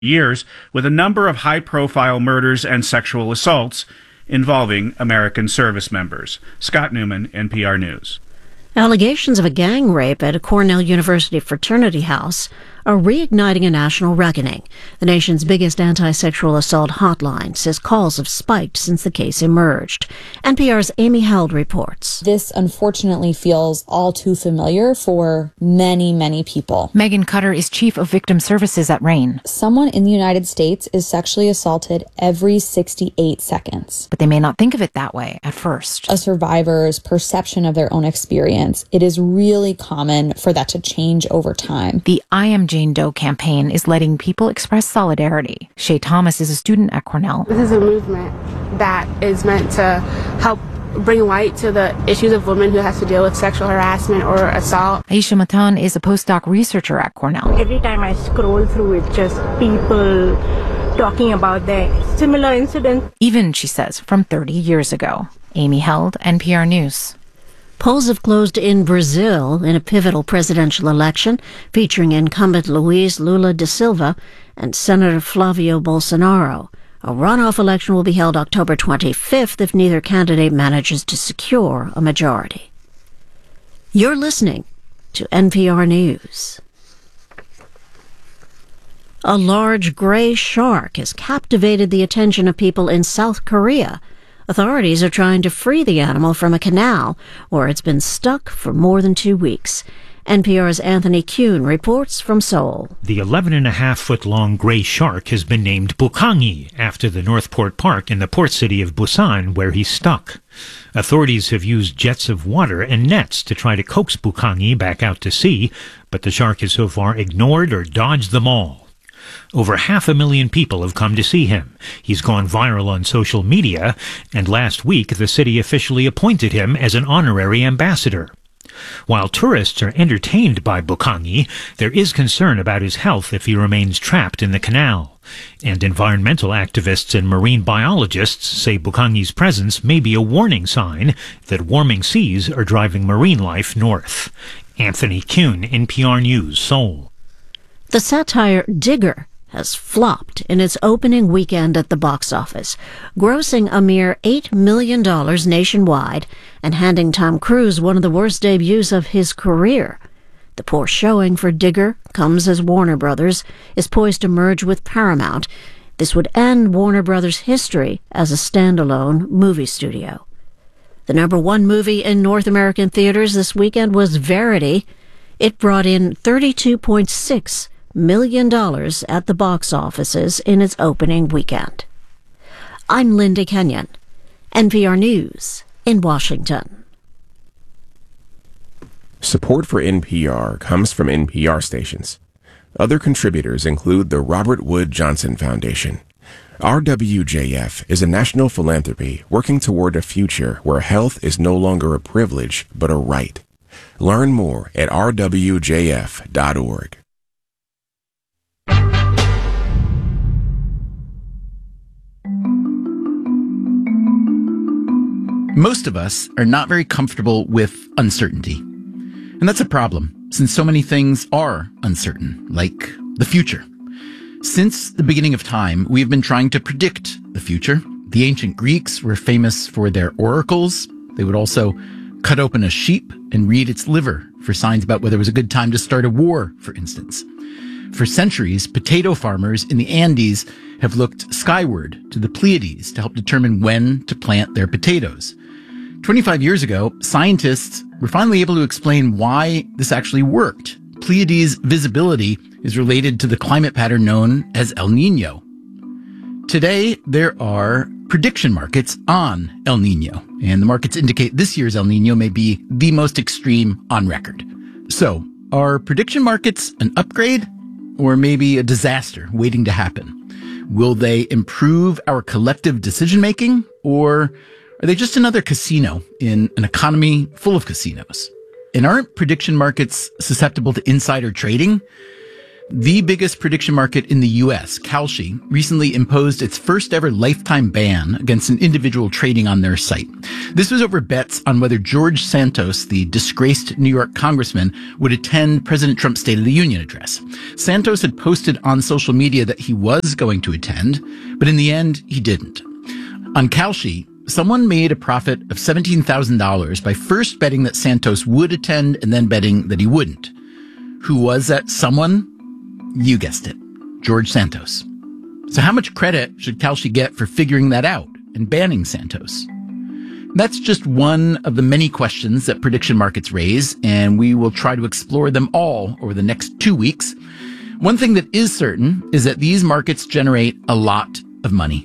years, with a number of high-profile murders and sexual assaults involving American service members. Scott Newman, NPR News. Allegations of a gang rape at a Cornell University fraternity house are reigniting a national reckoning. The nation's biggest anti-sexual assault hotline says calls have spiked since the case emerged. NPR's Amy Held reports. This unfortunately feels all too familiar for many, many people. Megan Cutter is chief of victim services at RAINN. Someone in the United States is sexually assaulted every 68 seconds. But they may not think of it that way at first. A survivor's perception of their own experience, it is really common for that to change over time. The I Am Jane Doe campaign is letting people express solidarity. Shay Thomas is a student at Cornell. This is a movement that is meant to help bring light to the issues of women who has to deal with sexual harassment or assault. Aisha Matan is a postdoc researcher at Cornell. Every time I scroll through it, just people talking about their similar incidents. Even, she says, from 30 years ago. Amy Held, NPR News. Polls have closed in Brazil in a pivotal presidential election featuring incumbent Luiz Lula da Silva and Senator Flavio Bolsonaro. A runoff election will be held October 25th if neither candidate manages to secure a majority. You're listening to NPR News. A large gray shark has captivated the attention of people in South Korea. Authorities are trying to free the animal from a canal where it's been stuck for more than 2 weeks. NPR's Anthony Kuhn reports from Seoul. The 11.5-foot-long gray shark has been named Bukangi after the Northport Park in the port city of Busan, where he's stuck. Authorities have used jets of water and nets to try to coax Bukangi back out to sea, but the shark has so far ignored or dodged them all. Over 500,000 people have come to see him. He's gone viral on social media, and last week the city officially appointed him as an honorary ambassador. While tourists are entertained by Bukangi, there is concern about his health if he remains trapped in the canal. And environmental activists and marine biologists say Bukangi's presence may be a warning sign that warming seas are driving marine life north. Anthony Kuhn, NPR News, Seoul. The satire Digger has flopped in its opening weekend at the box office, grossing a mere $8 million nationwide and handing Tom Cruise one of the worst debuts of his career. The poor showing for Digger comes as Warner Brothers is poised to merge with Paramount. This would end Warner Brothers' history as a standalone movie studio. The number one movie in North American theaters this weekend was Verity. It brought in $32.6 million at the box offices in its opening weekend. I'm Linda Kenyon, NPR News in Washington. Support for NPR comes from NPR stations. Other contributors include the Robert Wood Johnson Foundation. RWJF is a national philanthropy working toward a future where health is no longer a privilege but a right. Learn more at rwjf.org. Most of us are not very comfortable with uncertainty. And that's a problem, since so many things are uncertain, like the future. Since the beginning of time, we have been trying to predict the future. The ancient Greeks were famous for their oracles. They would also cut open a sheep and read its liver for signs about whether it was a good time to start a war, for instance. For centuries, potato farmers in the Andes have looked skyward to the Pleiades to help determine when to plant their potatoes. 25 years ago, scientists were finally able to explain why this actually worked. Pleiades visibility is related to the climate pattern known as El Niño. Today, there are prediction markets on El Niño, and the markets indicate this year's El Niño may be the most extreme on record. So, are prediction markets an upgrade or maybe a disaster waiting to happen? Will they improve our collective decision-making, or are they just another casino in an economy full of casinos? And aren't prediction markets susceptible to insider trading? The biggest prediction market in the U.S., Kalshi, recently imposed its first ever lifetime ban against an individual trading on their site. This was over bets on whether George Santos, the disgraced New York congressman, would attend President Trump's State of the Union address. Santos had posted on social media that he was going to attend, but in the end, he didn't. On Kalshi, someone made a profit of $17,000 by first betting that Santos would attend and then betting that he wouldn't. Who was that someone? You guessed it, George Santos. So how much credit should Kalshi get for figuring that out and banning Santos? That's just one of the many questions that prediction markets raise, and we will try to explore them all over the next 2 weeks. One thing that is certain is that these markets generate a lot of money.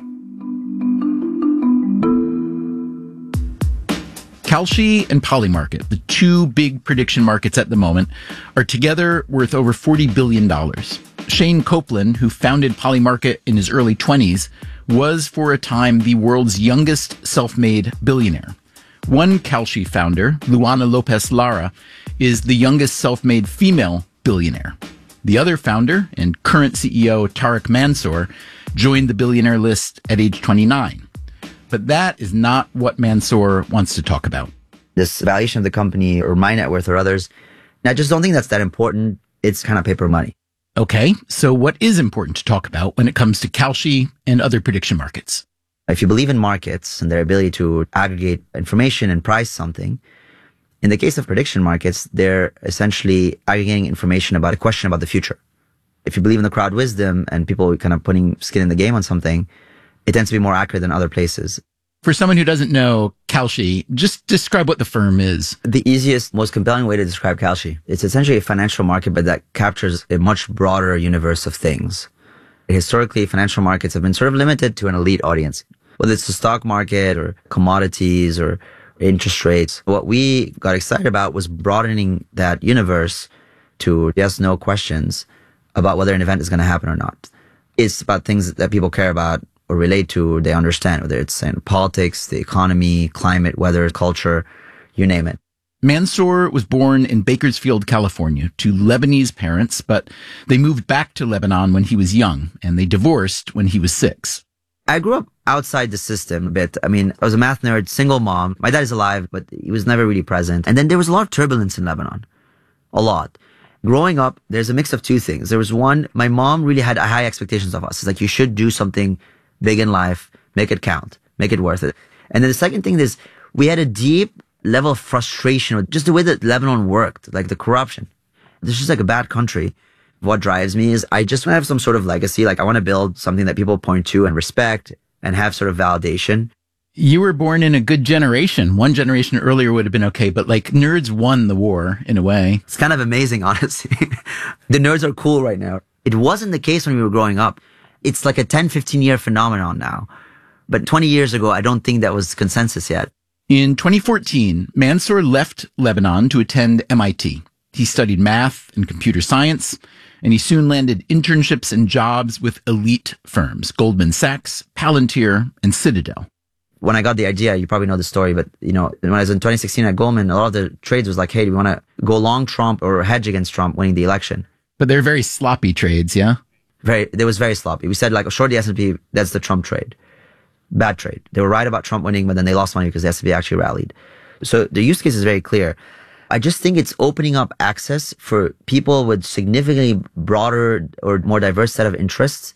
Kalshi and Polymarket, the two big prediction markets at the moment, are together worth over $40 billion. Shane Copeland, who founded Polymarket in his early 20s, was for a time the world's youngest self-made billionaire. One Kalshi founder, Luana Lopez Lara, is the youngest self-made female billionaire. The other founder and current CEO, Tariq Mansour, joined the billionaire list at age 29. But that is not what Mansour wants to talk about. This valuation of the company or my net worth or others, I just don't think that's that important. It's kind of paper money. Okay, so what is important to talk about when it comes to Kalshi and other prediction markets? If you believe in markets and their ability to aggregate information and price something, in the case of prediction markets, they're essentially aggregating information about a question about the future. If you believe in the crowd wisdom and people kind of putting skin in the game on something, it tends to be more accurate than other places. For someone who doesn't know Kalshi, just describe what the firm is. The easiest, most compelling way to describe Kalshi, it's essentially a financial market, but that captures a much broader universe of things. Historically, financial markets have been sort of limited to an elite audience, whether it's the stock market or commodities or interest rates. What we got excited about was broadening that universe to yes, no questions about whether an event is going to happen or not. It's about things that people care about or relate to, or they understand, whether it's in politics, the economy, climate, weather, culture, you name it. Mansour was born in Bakersfield, California, to Lebanese parents, but they moved back to Lebanon when he was young, and they divorced when he was 6. I grew up outside the system a bit. I mean, I was a math nerd, single mom. My dad is alive, but he was never really present. And then there was a lot of turbulence in Lebanon. A lot. Growing up, there's a mix of two things. There was one, my mom really had high expectations of us. It's like, you should do something big in life, make it count, make it worth it. And then the second thing is, we had a deep level of frustration with just the way that Lebanon worked, like the corruption. This is just like a bad country. What drives me is I just want to have some sort of legacy. Like I want to build something that people point to and respect and have sort of validation. You were born in a good generation. One generation earlier would have been okay, but like nerds won the war in a way. It's kind of amazing, honestly. The nerds are cool right now. It wasn't the case when we were growing up. It's like a 10, 15 year phenomenon now. But 20 years ago, I don't think that was consensus yet. In 2014, Mansour left Lebanon to attend MIT. He studied math and computer science, and he soon landed internships and jobs with elite firms, Goldman Sachs, Palantir, and Citadel. When I got the idea, you probably know the story, but when I was in 2016 at Goldman, a lot of the trades was like, hey, do we want to go long Trump or hedge against Trump winning the election? But they're very sloppy trades, yeah? They was very sloppy. We said like, short the S&P, that's the Trump trade. Bad trade. They were right about Trump winning, but then they lost money because the S&P actually rallied. So the use case is very clear. I just think it's opening up access for people with significantly broader or more diverse set of interests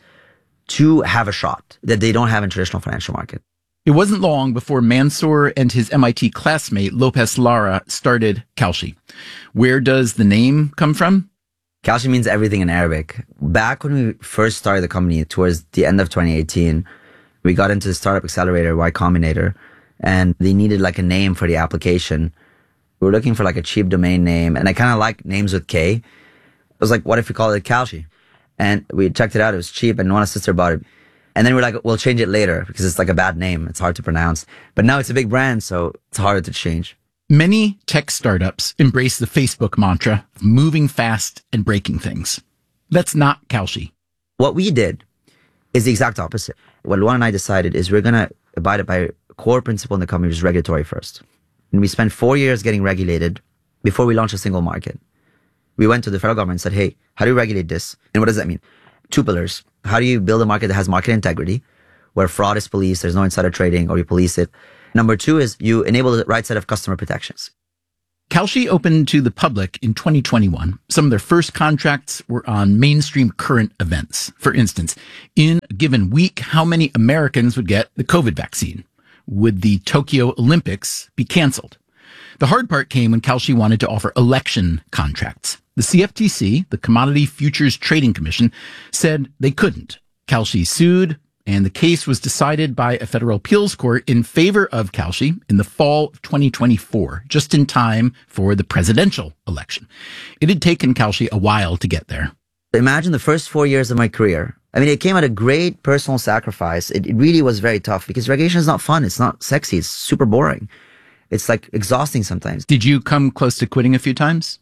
to have a shot that they don't have in traditional financial market. It wasn't long before Mansour and his MIT classmate Lopez Lara started Kalshi. Where does the name come from? Kalshi means everything in Arabic. Back when we first started the company towards the end of 2018, we got into the startup accelerator, Y Combinator, and they needed like a name for the application. We were looking for like a cheap domain name, and I kind of like names with K. I was like, what if we call it Kalshi? And we checked it out. It was cheap, and one of sister bought it. And then we're like, we'll change it later because it's like a bad name. It's hard to pronounce. But now it's a big brand, so it's harder to change. Many tech startups embrace the Facebook mantra of moving fast and breaking things. That's not Kalshi. What we did is the exact opposite. What Luana and I decided is we're going to abide by a core principle in the company, which is regulatory first. And we spent 4 years getting regulated before we launched a single market. We went to the federal government and said, hey, how do you regulate this? And what does that mean? 2 pillars. How do you build a market that has market integrity, where fraud is policed, there's no insider trading, or you police it? Number 2 is you enable the right set of customer protections. Kalshi opened to the public in 2021. Some of their first contracts were on mainstream current events. For instance, in a given week, how many Americans would get the COVID vaccine? Would the Tokyo Olympics be canceled? The hard part came when Kalshi wanted to offer election contracts. The CFTC, the Commodity Futures Trading Commission, said they couldn't. Kalshi sued, and the case was decided by a federal appeals court in favor of Kalshi in the fall of 2024, just in time for the presidential election. It had taken Kalshi a while to get there. Imagine the first 4 years of my career. I mean, it came at a great personal sacrifice. It really was very tough because regulation is not fun. It's not sexy. It's super boring. It's like exhausting sometimes. Did you come close to quitting a few times?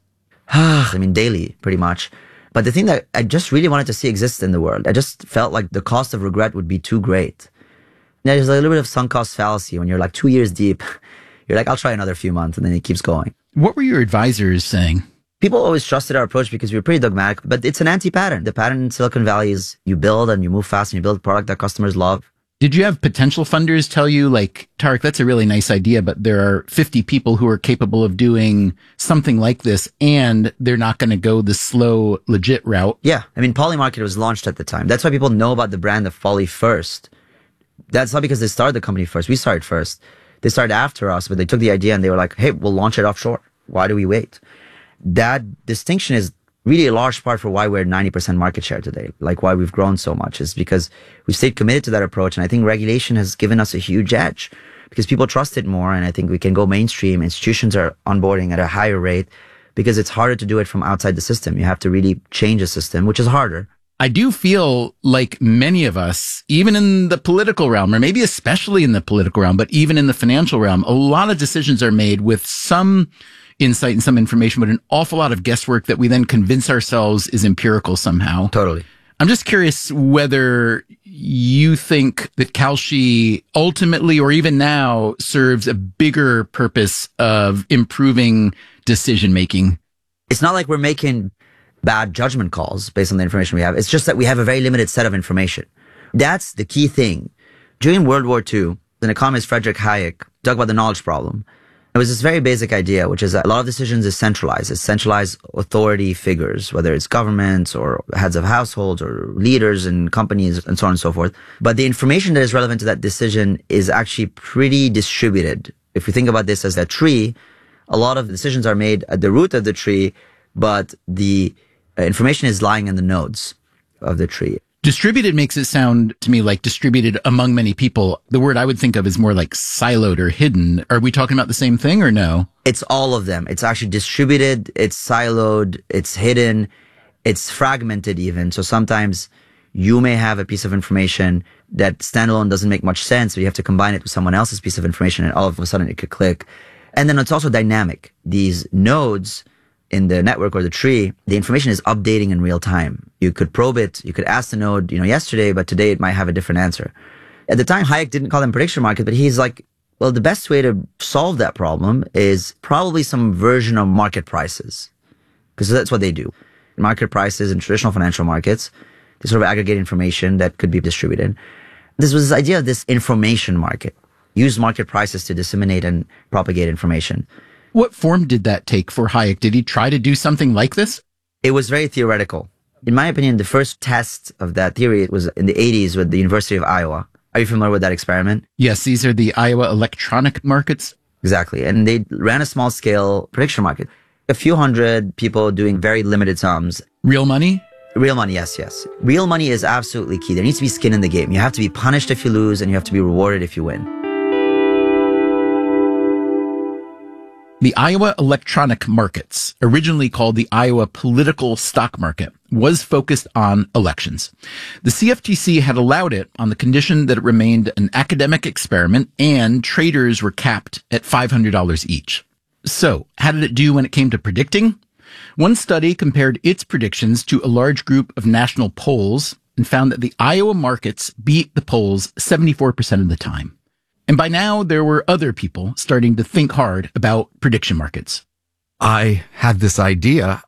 I mean, daily, pretty much. But the thing that I just really wanted to see exist in the world, I just felt like the cost of regret would be too great. There's a little bit of sunk cost fallacy when you're like 2 years deep. You're like, I'll try another few months, and then it keeps going. What were your advisors saying? People always trusted our approach because we were pretty dogmatic, but it's an anti-pattern. The pattern in Silicon Valley is you build and you move fast and you build a product that customers love. Did you have potential funders tell you, like, Tarek, that's a really nice idea, but there are 50 people who are capable of doing something like this, and they're not going to go the slow, legit route? Yeah. I mean, Polymarket was launched at the time. That's why people know about the brand of Poly first. That's not because they started the company first. We started first. They started after us, but they took the idea and they were like, hey, we'll launch it offshore. Why do we wait? That distinction is really a large part for why we're 90% market share today, like why we've grown so much, is because we've stayed committed to that approach. And I think regulation has given us a huge edge because people trust it more. And I think we can go mainstream. Institutions are onboarding at a higher rate because it's harder to do it from outside the system. You have to really change a system, which is harder. I do feel like many of us, even in the political realm, or maybe especially in the political realm, but even in the financial realm, a lot of decisions are made with some insight and some information, but an awful lot of guesswork that we then convince ourselves is empirical somehow. Totally. I'm just curious whether you think that Kalshi ultimately, or even now, serves a bigger purpose of improving decision making. It's not like we're making bad judgment calls based on the information we have. It's just that we have a very limited set of information. That's the key thing. During World War II, an economist, Friedrich Hayek, talked about the knowledge problem. It was this very basic idea, which is that a lot of decisions is centralized. It's centralized authority figures, whether it's governments or heads of households or leaders in companies and so on and so forth. But the information that is relevant to that decision is actually pretty distributed. If we think about this as a tree, a lot of decisions are made at the root of the tree, but the information is lying in the nodes of the tree. Distributed makes it sound to me like distributed among many people. The word I would think of is more like siloed or hidden. Are we talking about the same thing or no? It's all of them. It's actually distributed, it's siloed, it's hidden, it's fragmented even. So sometimes you may have a piece of information that standalone doesn't make much sense, but you have to combine it with someone else's piece of information and all of a sudden it could click. And then it's also dynamic. These nodes in the network or the tree, the information is updating in real time. You could probe it. You could ask the node, yesterday, but today it might have a different answer. At the time, Hayek didn't call them prediction market, but he's like, well, the best way to solve that problem is probably some version of market prices. Because that's what they do. Market prices in traditional financial markets, they sort of aggregate information that could be distributed. This was this idea of this information market. Use market prices to disseminate and propagate information. What form did that take for Hayek? Did he try to do something like this? It was very theoretical. In my opinion, the first test of that theory was in the 80s with the University of Iowa. Are you familiar with that experiment? Yes, these are the Iowa electronic markets. Exactly. And they ran a small scale prediction market. A few hundred people doing very limited sums. Real money? Real money, yes. Real money is absolutely key. There needs to be skin in the game. You have to be punished if you lose, and you have to be rewarded if you win. The Iowa electronic markets, originally called the Iowa political stock market, was focused on elections. The CFTC had allowed it on the condition that it remained an academic experiment and traders were capped at $500 each. So, how did it do when it came to predicting? One study compared its predictions to a large group of national polls and found that the Iowa markets beat the polls 74% of the time. And by now, there were other people starting to think hard about prediction markets. I had this idea.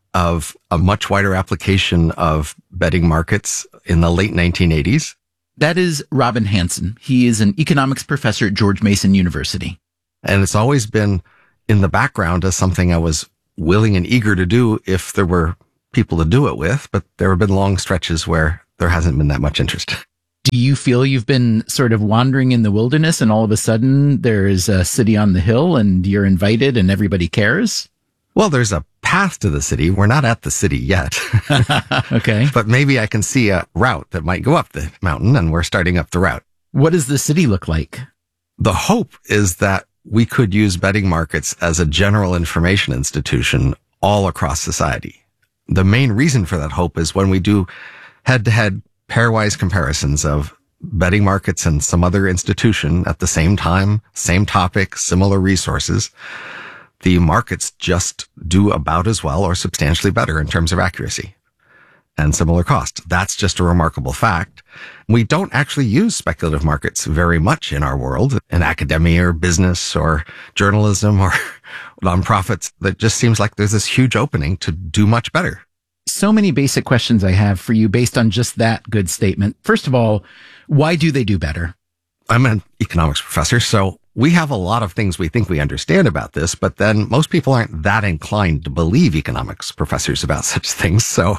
of a much wider application of betting markets in the late 1980s. That is Robin Hanson. He is an economics professor at George Mason University. And it's always been in the background as something I was willing and eager to do if there were people to do it with, but there have been long stretches where there hasn't been that much interest. Do you feel you've been sort of wandering in the wilderness and all of a sudden there is a city on the hill and you're invited and everybody cares? Well, there's a path to the city. We're not at the city yet. Okay. But maybe I can see a route that might go up the mountain, and we're starting up the route. What does the city look like? The hope is that we could use betting markets as a general information institution all across society. The main reason for that hope is when we do head-to-head pairwise comparisons of betting markets and some other institution at the same time, same topic, similar resources, the markets just do about as well or substantially better in terms of accuracy and similar cost. That's just a remarkable fact. We don't actually use speculative markets very much in our world, in academia or business or journalism or nonprofits. That just seems like there's this huge opening to do much better. So many basic questions I have for you based on just that good statement. First of all, why do they do better? I'm an economics professor, so we have a lot of things we think we understand about this, but then most people aren't that inclined to believe economics professors about such things. So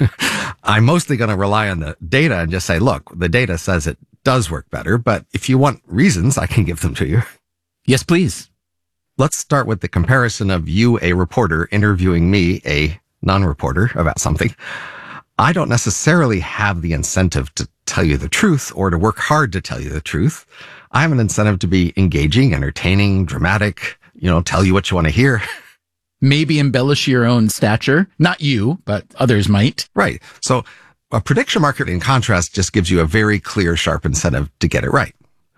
I'm mostly going to rely on the data and just say, look, the data says it does work better, but if you want reasons, I can give them to you. Yes, please. Let's start with the comparison of you, a reporter, interviewing me, a non-reporter, about something. I don't necessarily have the incentive to tell you the truth or to work hard to tell you the truth. I have an incentive to be engaging, entertaining, dramatic, tell you what you want to hear. Maybe embellish your own stature. Not you, but others might. Right. So a prediction market, in contrast, just gives you a very clear, sharp incentive to get it right.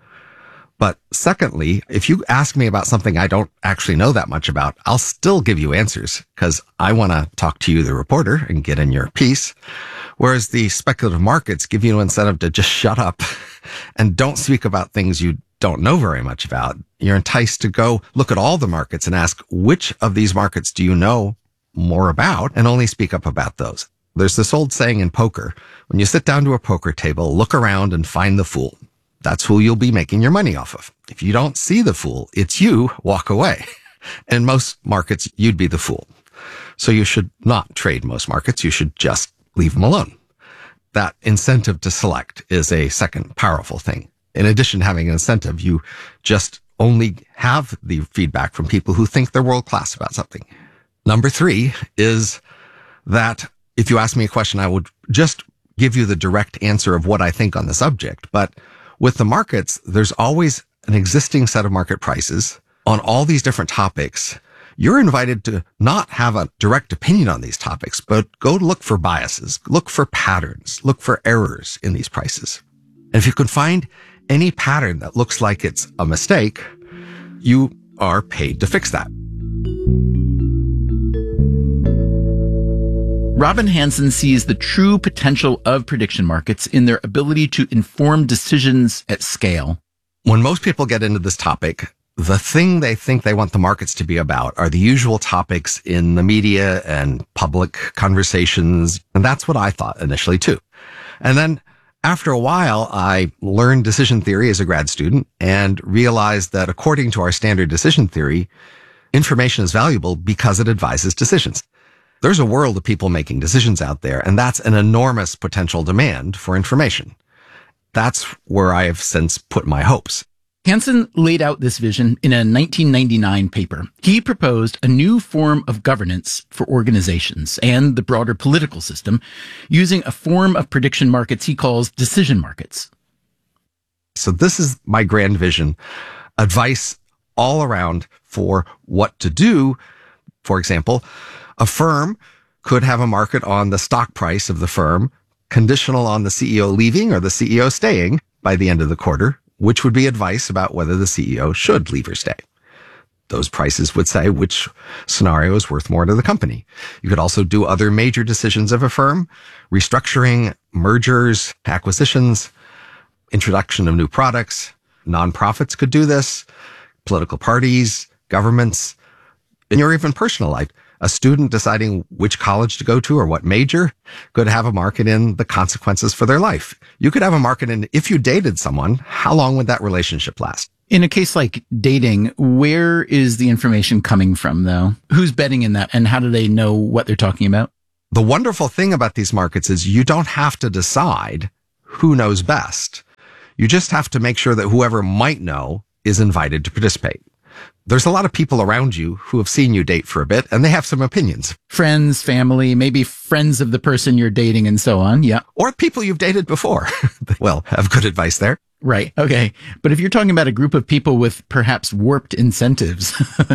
But secondly, if you ask me about something I don't actually know that much about, I'll still give you answers because I want to talk to you, the reporter, and get in your piece. Whereas the speculative markets give you an incentive to just shut up and don't speak about things you don't know very much about. You're enticed to go look at all the markets and ask, which of these markets do you know more about, and only speak up about those. There's this old saying in poker, when you sit down to a poker table, look around and find the fool. That's who you'll be making your money off of. If you don't see the fool, it's you, walk away. In most markets, you'd be the fool. So you should not trade most markets. You should just leave them alone. That incentive to select is a second powerful thing. In addition to having an incentive, you just only have the feedback from people who think they're world class about something. Number 3 is that if you ask me a question, I would just give you the direct answer of what I think on the subject. But with the markets, there's always an existing set of market prices on all these different topics. You're invited to not have a direct opinion on these topics, but go look for biases, look for patterns, look for errors in these prices. And if you can find any pattern that looks like it's a mistake, you are paid to fix that. Robin Hanson sees the true potential of prediction markets in their ability to inform decisions at scale. When most people get into this topic, the thing they think they want the markets to be about are the usual topics in the media and public conversations. And that's what I thought initially too. And then after a while, I learned decision theory as a grad student and realized that according to our standard decision theory, information is valuable because it advises decisions. There's a world of people making decisions out there, and that's an enormous potential demand for information. That's where I have since put my hopes. Hanson laid out this vision in a 1999 paper. He proposed a new form of governance for organizations and the broader political system using a form of prediction markets he calls decision markets. So this is my grand vision. Advice all around for what to do. For example, a firm could have a market on the stock price of the firm, conditional on the CEO leaving or the CEO staying by the end of the quarter, which would be advice about whether the CEO should leave or stay. Those prices would say which scenario is worth more to the company. You could also do other major decisions of a firm, restructuring, mergers, acquisitions, introduction of new products. Nonprofits could do this, political parties, governments, in your even personal life. A student deciding which college to go to or what major could have a market in the consequences for their life. You could have a market in if you dated someone, how long would that relationship last? In a case like dating, where is the information coming from, though? Who's betting in that, and how do they know what they're talking about? The wonderful thing about these markets is you don't have to decide who knows best. You just have to make sure that whoever might know is invited to participate. There's a lot of people around you who have seen you date for a bit, and they have some opinions. Friends, family, maybe friends of the person you're dating and so on. Yeah. Or people you've dated before. Well, have good advice there. Right. Okay. But if you're talking about a group of people with perhaps warped incentives,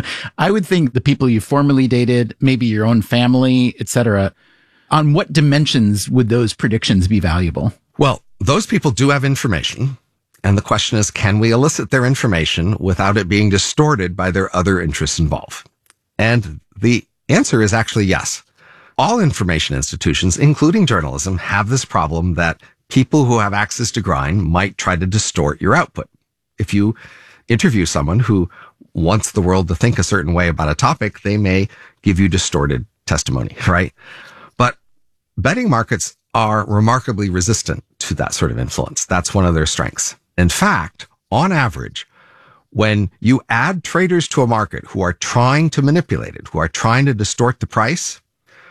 I would think the people you formerly dated, maybe your own family, etc. On what dimensions would those predictions be valuable? Well, those people do have information. And the question is, can we elicit their information without it being distorted by their other interests involved? And the answer is actually yes. All information institutions, including journalism, have this problem that people who have access to grind might try to distort your output. If you interview someone who wants the world to think a certain way about a topic, they may give you distorted testimony, right? But betting markets are remarkably resistant to that sort of influence. That's one of their strengths. In fact, on average, when you add traders to a market who are trying to manipulate it, who are trying to distort the price,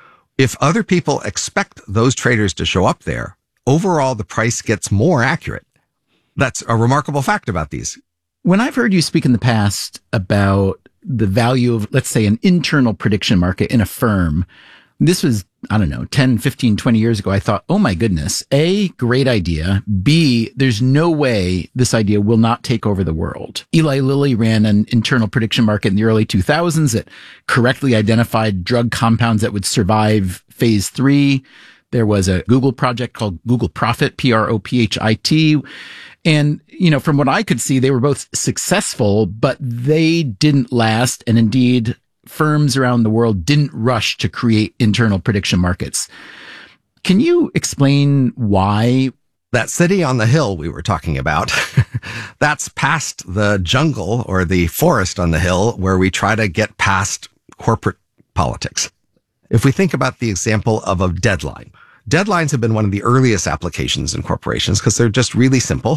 if other people expect those traders to show up there, overall the price gets more accurate. That's a remarkable fact about these. When I've heard you speak in the past about the value of, let's say, an internal prediction market in a firm, this was, 10, 15, 20 years ago, I thought, oh my goodness, A, great idea. B, there's no way this idea will not take over the world. Eli Lilly ran an internal prediction market in the early 2000s that correctly identified drug compounds that would survive phase 3. There was a Google project called Google Profit, Profit. And, from what I could see, they were both successful, but they didn't last. And indeed, firms around the world didn't rush to create internal prediction markets. Can you explain why? That city on the hill we were talking about, that's past the jungle or the forest on the hill where we try to get past corporate politics. If we think about the example of a deadline, deadlines have been one of the earliest applications in corporations because they're just really simple.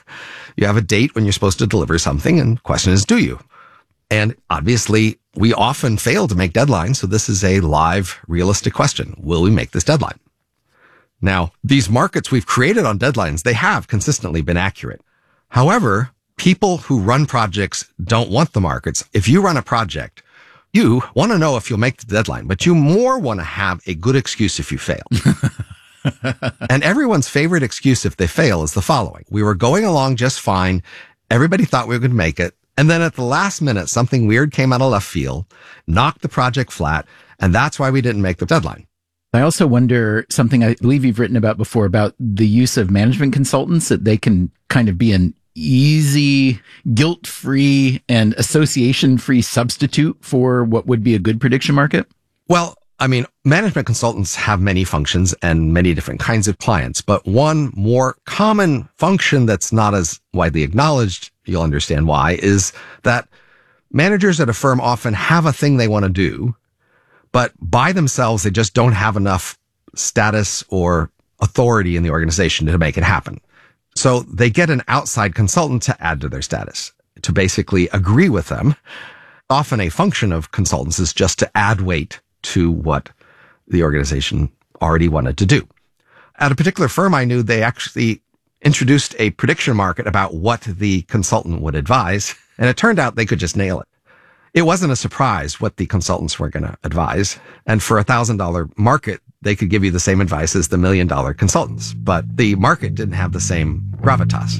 You have a date when you're supposed to deliver something, and the question is, do you? And obviously, we often fail to make deadlines, so this is a live, realistic question. Will we make this deadline? Now, these markets we've created on deadlines, they have consistently been accurate. However, people who run projects don't want the markets. If you run a project, you want to know if you'll make the deadline, but you more want to have a good excuse if you fail. And everyone's favorite excuse if they fail is the following. We were going along just fine. Everybody thought we were going to make it. And then at the last minute, something weird came out of left field, knocked the project flat, and that's why we didn't make the deadline. I also wonder something I believe you've written about before about the use of management consultants, that they can kind of be an easy, guilt-free, and association-free substitute for what would be a good prediction market? Well, management consultants have many functions and many different kinds of clients, but one more common function that's not as widely acknowledged, you'll understand why, is that managers at a firm often have a thing they want to do, but by themselves, they just don't have enough status or authority in the organization to make it happen. So they get an outside consultant to add to their status, to basically agree with them. Often a function of consultants is just to add weight to what the organization already wanted to do. At a particular firm I knew, they actually introduced a prediction market about what the consultant would advise, and it turned out they could just nail it. It wasn't a surprise what the consultants were going to advise, and for a $1,000 market, they could give you the same advice as the $1 million consultants, but the market didn't have the same gravitas.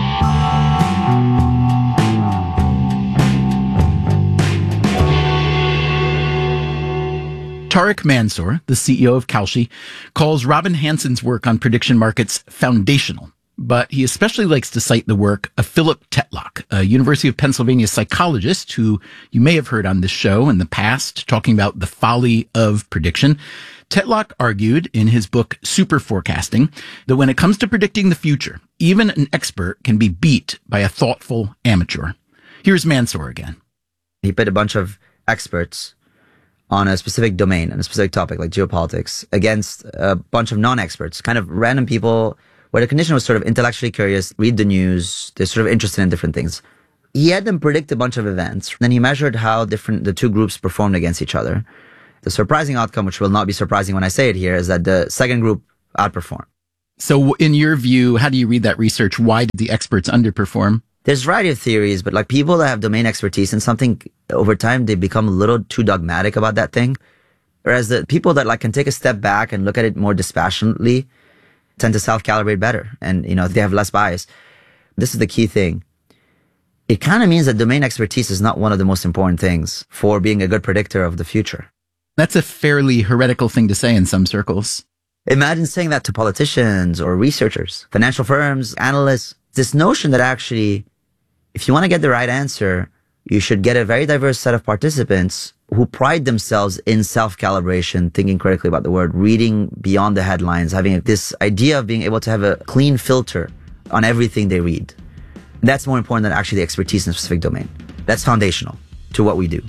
Tariq Mansour, the CEO of Kalshi, calls Robin Hanson's work on prediction markets foundational, but he especially likes to cite the work of Philip Tetlock, a University of Pennsylvania psychologist who you may have heard on this show in the past talking about the folly of prediction. Tetlock argued in his book Super Forecasting that when it comes to predicting the future, even an expert can be beat by a thoughtful amateur. Here's Mansour again. He put a bunch of experts on a specific domain and a specific topic like geopolitics against a bunch of non-experts, kind of random people where the condition was sort of intellectually curious, read the news, they're sort of interested in different things. He had them predict a bunch of events. Then he measured how different the two groups performed against each other. The surprising outcome, which will not be surprising when I say it here, is that the second group outperformed. So in your view, how do you read that research? Why did the experts underperform? There's a variety of theories, but like people that have domain expertise in something, over time, they become a little too dogmatic about that thing. Whereas the people that like can take a step back and look at it more dispassionately tend to self-calibrate better. And, they have less bias. This is the key thing. It kind of means that domain expertise is not one of the most important things for being a good predictor of the future. That's a fairly heretical thing to say in some circles. Imagine saying that to politicians or researchers, financial firms, analysts. This notion that actually, if you want to get the right answer, you should get a very diverse set of participants who pride themselves in self-calibration, thinking critically about the word, reading beyond the headlines, having this idea of being able to have a clean filter on everything they read. That's more important than actually the expertise in a specific domain. That's foundational to what we do.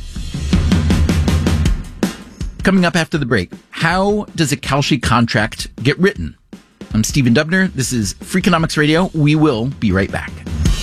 Coming up after the break, how does a Kalshi contract get written? I'm Stephen Dubner. This is Freakonomics Radio. We will be right back.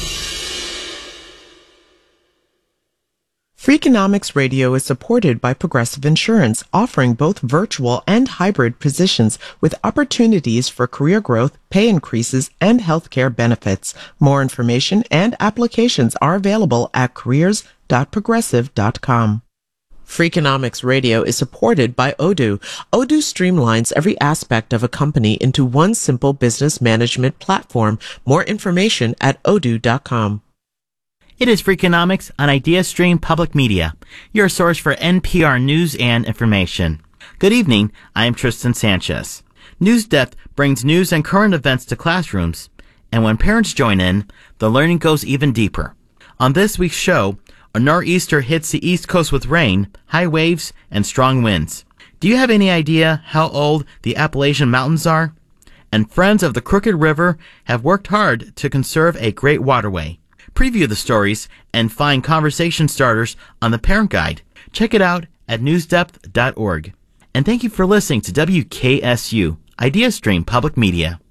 Freakonomics Radio is supported by Progressive Insurance, offering both virtual and hybrid positions with opportunities for career growth, pay increases, and healthcare benefits. More information and applications are available at careers.progressive.com. Freakonomics Radio is supported by Odoo. Odoo streamlines every aspect of a company into one simple business management platform. More information at odoo.com. It is Freakonomics on IdeaStream Public Media, your source for NPR news and information. Good evening, I am Tristan Sanchez. News Depth brings news and current events to classrooms, and when parents join in, the learning goes even deeper. On this week's show, a nor'easter hits the East Coast with rain, high waves, and strong winds. Do you have any idea how old the Appalachian Mountains are? And Friends of the Crooked River have worked hard to conserve a great waterway. Preview the stories and find conversation starters on the Parent Guide. Check it out at newsdepth.org. And thank you for listening to WKSU, IdeaStream Public Media.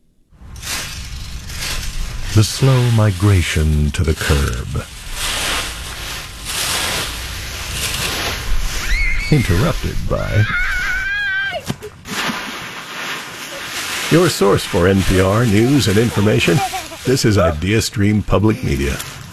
The slow migration to the curb. Interrupted by your source for NPR news and information. This is IdeaStream Public Media.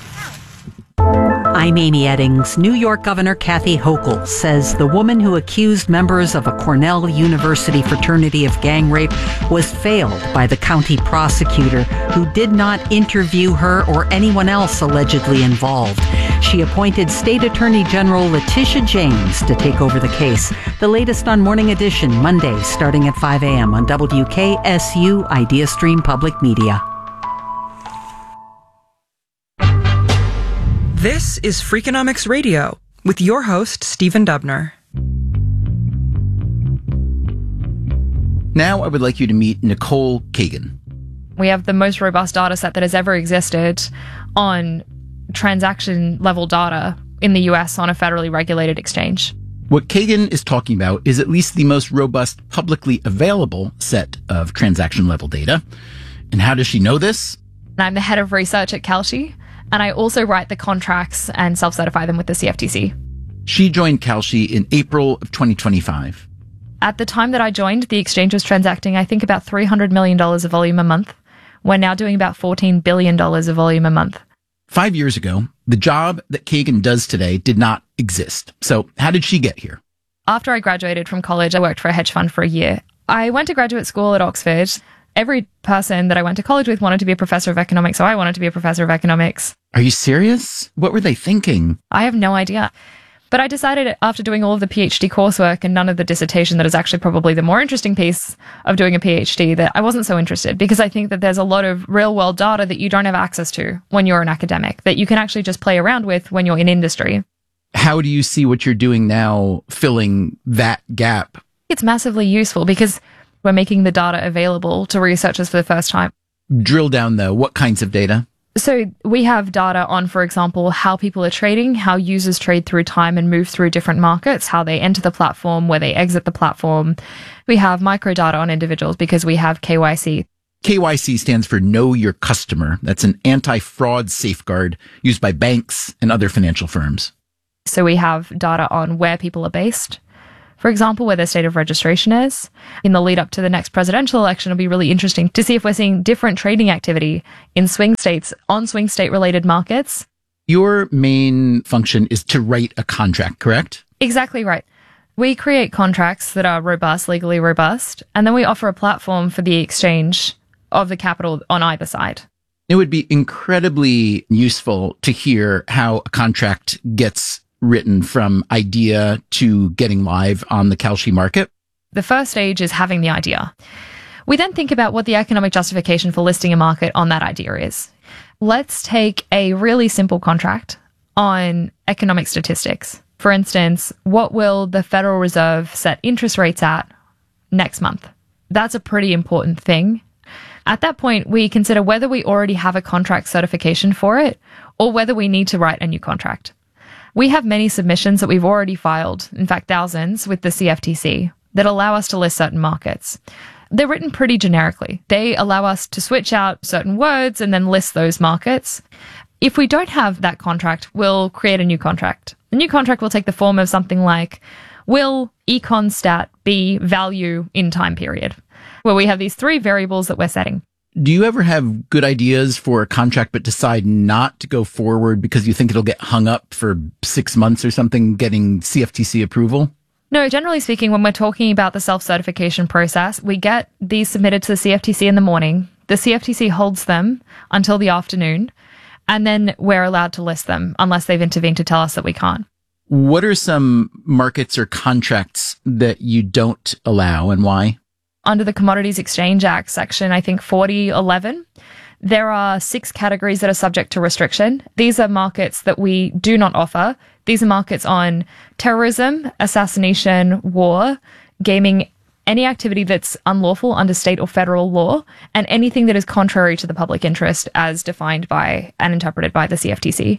I'm Amy Eddings. New York Governor Kathy Hochul says the woman who accused members of a Cornell University fraternity of gang rape was failed by the county prosecutor, who did not interview her or anyone else allegedly involved. She appointed State Attorney General Letitia James to take over the case. The latest on Morning Edition, Monday, starting at 5 a.m. on WKSU IdeaStream Public Media. This is Freakonomics Radio with your host, Stephen Dubner. Now I would like you to meet Nicole Kagan. We have the most robust data set that has ever existed on transaction level data in the US on a federally regulated exchange. What Kagan is talking about is at least the most robust publicly available set of transaction level data. And how does she know this? I'm the head of research at Kalshi, and I also write the contracts and self-certify them with the CFTC. She joined Kalshi in April of 2025. At the time that I joined, the exchange was transacting, I think, about $300 million of volume a month. We're now doing about $14 billion of volume a month. 5 years ago, the job that Kagan does today did not exist. So how did she get here? After I graduated from college, I worked for a hedge fund for a year. I went to graduate school at Oxford. Every person that I went to college with wanted to be a professor of economics, so I wanted to be a professor of economics. Are you serious? What were they thinking? I have no idea. But I decided after doing all of the PhD coursework and none of the dissertation, that is actually probably the more interesting piece of doing a PhD, that I wasn't so interested, because I think that there's a lot of real world data that you don't have access to when you're an academic, that you can actually just play around with when you're in industry. How do you see what you're doing now filling that gap? It's massively useful because we're making the data available to researchers for the first time. Drill down though, what kinds of data? So we have data on, for example, how people are trading, how users trade through time and move through different markets, how they enter the platform, where they exit the platform. We have micro data on individuals because we have KYC. KYC stands for Know Your Customer. That's an anti-fraud safeguard used by banks and other financial firms. So we have data on where people are based. For example, where their state of registration is. In the lead up to the next presidential election, it'll be really interesting to see if we're seeing different trading activity in swing states, on swing state related markets. Your main function is to write a contract, correct? Exactly right. We create contracts that are robust, legally robust, and then we offer a platform for the exchange of the capital on either side. It would be incredibly useful to hear how a contract gets written from idea to getting live on the Kalshi market. The first stage is having the idea. We then think about what the economic justification for listing a market on that idea is. Let's take a really simple contract on economic statistics. For instance, what will the Federal Reserve set interest rates at next month? That's a pretty important thing. At that point, we consider whether we already have a contract certification for it or whether we need to write a new contract. We have many submissions that we've already filed, in fact, thousands, with the CFTC that allow us to list certain markets. They're written pretty generically. They allow us to switch out certain words and then list those markets. If we don't have that contract, we'll create a new contract. The new contract will take the form of something like, will econ stat be value in time period? Where we have these three variables that we're setting. Do you ever have good ideas for a contract but decide not to go forward because you think it'll get hung up for 6 months or something getting CFTC approval? No, generally speaking, when we're talking about the self-certification process, we get these submitted to the CFTC in the morning. The CFTC holds them until the afternoon, and then we're allowed to list them unless they've intervened to tell us that we can't. What are some markets or contracts that you don't allow and why? Under the Commodities Exchange Act, section, I think 4011, there are 6 categories that are subject to restriction. These are markets that we do not offer. These are markets on terrorism, assassination, war, gaming, any activity that's unlawful under state or federal law, and anything that is contrary to the public interest as defined by and interpreted by the CFTC.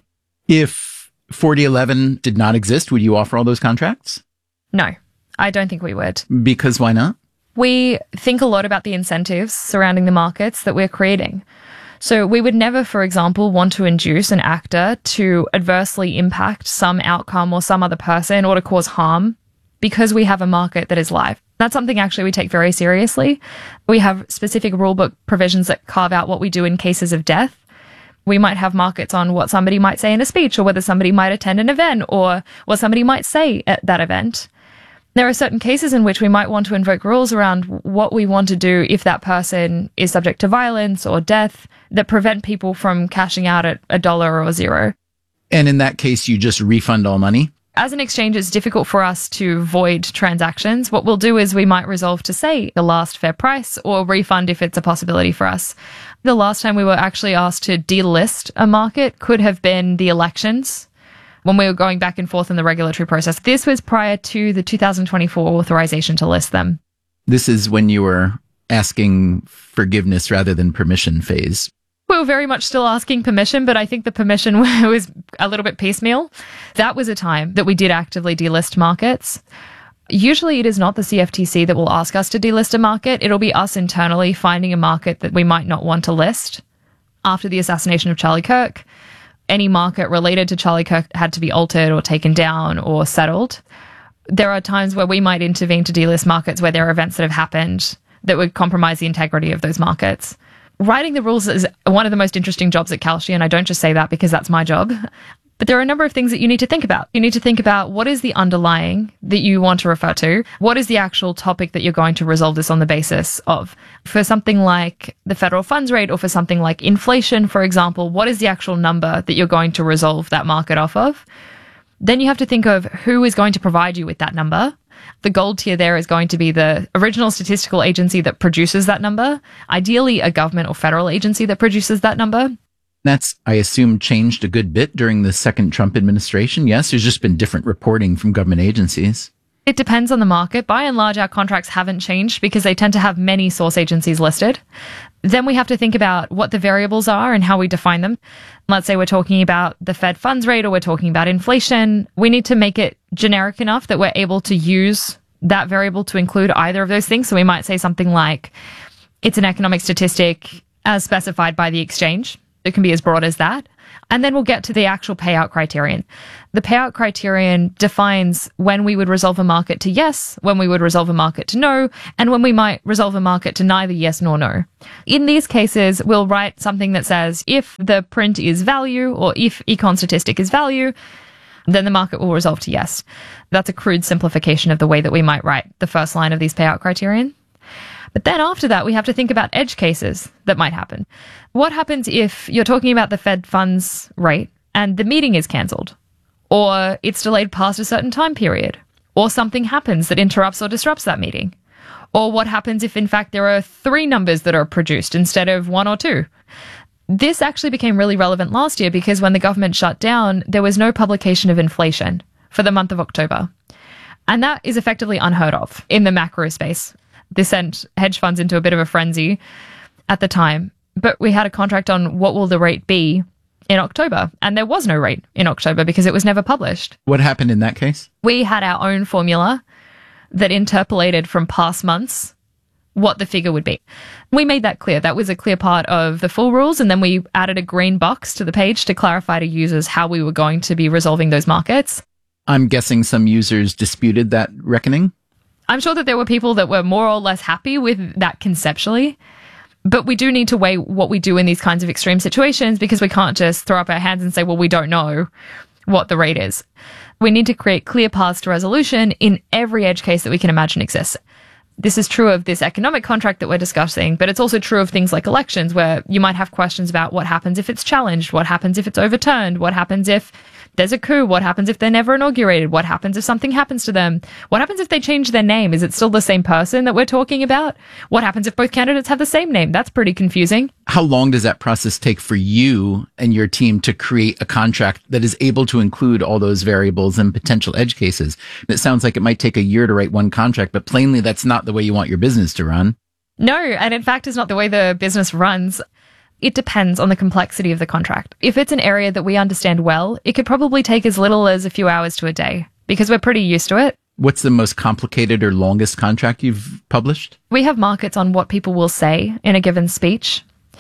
If 4011 did not exist, would you offer all those contracts? No, I don't think we would. Because why not? We think a lot about the incentives surrounding the markets that we're creating. So we would never, for example, want to induce an actor to adversely impact some outcome or some other person or to cause harm because we have a market that is live. That's something actually we take very seriously. We have specific rulebook provisions that carve out what we do in cases of death. We might have markets on what somebody might say in a speech or whether somebody might attend an event or what somebody might say at that event. There are certain cases in which we might want to invoke rules around what we want to do if that person is subject to violence or death that prevent people from cashing out at $1 or $0. And in that case, you just refund all money? As an exchange, it's difficult for us to void transactions. What we'll do is we might resolve to say the last fair price or refund if it's a possibility for us. The last time we were actually asked to delist a market could have been the elections, when we were going back and forth in the regulatory process. This was prior to the 2024 authorization to list them. This is when you were asking forgiveness rather than permission phase. We were very much still asking permission, but I think the permission was a little bit piecemeal. That was a time that we did actively delist markets. Usually it is not the CFTC that will ask us to delist a market. It'll be us internally finding a market that we might not want to list. After the assassination of Charlie Kirk, any market related to Charlie Kirk had to be altered or taken down or settled. There are times where we might intervene to delist markets where there are events that have happened that would compromise the integrity of those markets. Writing the rules is one of the most interesting jobs at Kalshi, and I don't just say that because that's my job. But there are a number of things that you need to think about. You need to think about what is the underlying that you want to refer to? What is the actual topic that you're going to resolve this on the basis of? For something like the federal funds rate or for something like inflation, for example, what is the actual number that you're going to resolve that market off of? Then you have to think of who is going to provide you with that number. The gold tier there is going to be the original statistical agency that produces that number, ideally a government or federal agency that produces that number. That's, I assume, changed a good bit during the second Trump administration. Yes, there's just been different reporting from government agencies. It depends on the market. By and large, our contracts haven't changed because they tend to have many source agencies listed. Then we have to think about what the variables are and how we define them. Let's say we're talking about the Fed funds rate or we're talking about inflation. We need to make it generic enough that we're able to use that variable to include either of those things. So we might say something like, it's an economic statistic as specified by the exchange. It can be as broad as that. And then we'll get to the actual payout criterion. The payout criterion defines when we would resolve a market to yes, when we would resolve a market to no, and when we might resolve a market to neither yes nor no. In these cases, we'll write something that says if the print is value or if econ statistic is value, then the market will resolve to yes. That's a crude simplification of the way that we might write the first line of these payout criterion. But then after that, we have to think about edge cases that might happen. What happens if you're talking about the Fed funds rate and the meeting is cancelled, or it's delayed past a certain time period, or something happens that interrupts or disrupts that meeting? Or what happens if, in fact, there are 3 numbers that are produced instead of 1 or 2? This actually became really relevant last year because when the government shut down, there was no publication of inflation for the month of October. And that is effectively unheard of in the macro space. This sent hedge funds into a bit of a frenzy at the time. But we had a contract on what will the rate be in October. And there was no rate in October because it was never published. What happened in that case? We had our own formula that interpolated from past months what the figure would be. We made that clear. That was a clear part of the full rules. And then we added a green box to the page to clarify to users how we were going to be resolving those markets. I'm guessing some users disputed that reckoning? I'm sure that there were people that were more or less happy with that conceptually, but we do need to weigh what we do in these kinds of extreme situations because we can't just throw up our hands and say, well, we don't know what the rate is. We need to create clear paths to resolution in every edge case that we can imagine exists. This is true of this economic contract that we're discussing, but it's also true of things like elections where you might have questions about what happens if it's challenged, what happens if it's overturned, what happens if there's a coup, what happens if they're never inaugurated, what happens if something happens to them, what happens if they change their name, is it still the same person that we're talking about, what happens if both candidates have the same name? That's pretty confusing. How long does that process take for you and your team to create a contract that is able to include all those variables and potential edge cases? It sounds like it might take a year to write one contract, but plainly that's not the way you want your business to run. No, and in fact, it's not the way the business runs. It depends on the complexity of the contract. If it's an area that we understand well, it could probably take as little as a few hours to a day because we're pretty used to it. What's the most complicated or longest contract you've published? We have markets on what people will say in a given speech.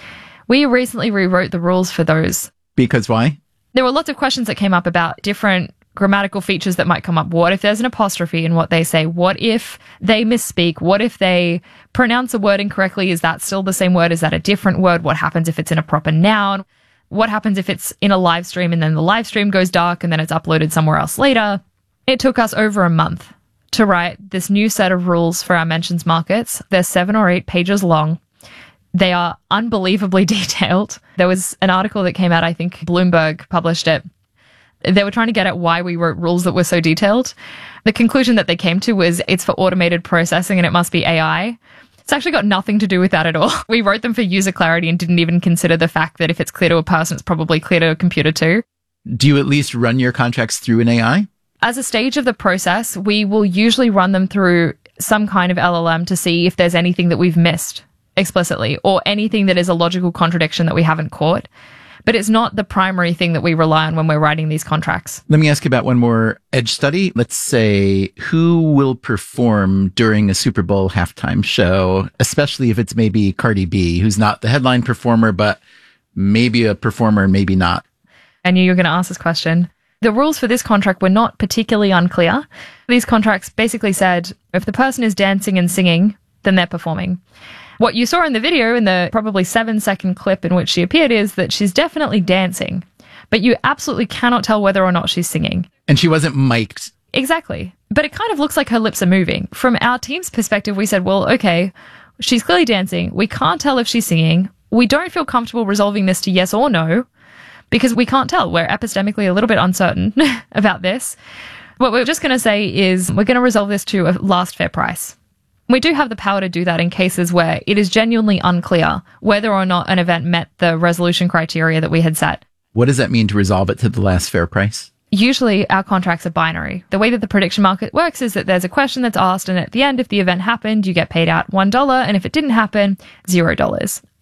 We recently rewrote the rules for those. Because why? There were lots of questions that came up about different grammatical features that might come up. What if there's an apostrophe in what they say? What if they misspeak? What if they pronounce a word incorrectly? Is that still the same word? Is that a different word? What happens if it's in a proper noun? What happens if it's in a live stream and then the live stream goes dark and then it's uploaded somewhere else later? It took us over a month to write this new set of rules for our mentions markets. They're 7 or 8 pages long. They are unbelievably detailed. There was an article that came out, I think Bloomberg published it. They were trying to get at why we wrote rules that were so detailed. The conclusion that they came to was it's for automated processing and it must be AI. It's actually got nothing to do with that at all. We wrote them for user clarity and didn't even consider the fact that if it's clear to a person, it's probably clear to a computer too. Do you at least run your contracts through an AI? As a stage of the process, we will usually run them through some kind of LLM to see if there's anything that we've missed explicitly or anything that is a logical contradiction that we haven't caught. But it's not the primary thing that we rely on when we're writing these contracts. Let me ask you about one more edge study. Let's say who will perform during a Super Bowl halftime show, especially if it's maybe Cardi B, who's not the headline performer, but maybe a performer, maybe not. I knew you were going to ask this question. The rules for this contract were not particularly unclear. These contracts basically said if the person is dancing and singing, then they're performing. What you saw in the video, in the probably 7-second clip in which she appeared, is that she's definitely dancing, but you absolutely cannot tell whether or not she's singing. And she wasn't mic'd. Exactly. But it kind of looks like her lips are moving. From our team's perspective, we said, well, okay, she's clearly dancing. We can't tell if she's singing. We don't feel comfortable resolving this to yes or no because we can't tell. We're epistemically a little bit uncertain about this. What we're just going to say is we're going to resolve this to a last fair price. We do have the power to do that in cases where it is genuinely unclear whether or not an event met the resolution criteria that we had set. What does that mean to resolve it to the last fair price? Usually our contracts are binary. The way that the prediction market works is that there's a question that's asked and at the end, if the event happened, you get paid out $1 and if it didn't happen, $0.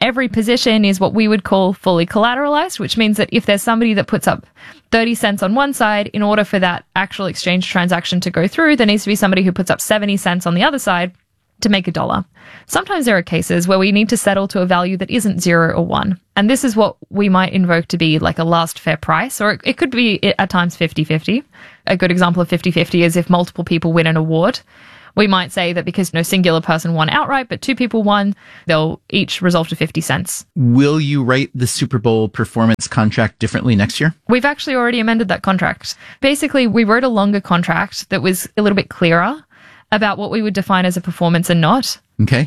Every position is what we would call fully collateralized, which means that if there's somebody that puts up 30 cents on one side, in order for that actual exchange transaction to go through, there needs to be somebody who puts up 70 cents on the other side to make $1. Sometimes there are cases where we need to settle to a value that isn't 0 or 1. And this is what we might invoke to be like a last fair price, or it could be at times 50-50. A good example of 50-50 is if multiple people win an award. We might say that because no singular person won outright, but 2 people won, they'll each resolve to 50 cents. Will you write the Super Bowl performance contract differently next year? We've actually already amended that contract. Basically, we wrote a longer contract that was a little bit clearer about what we would define as a performance and not. Okay.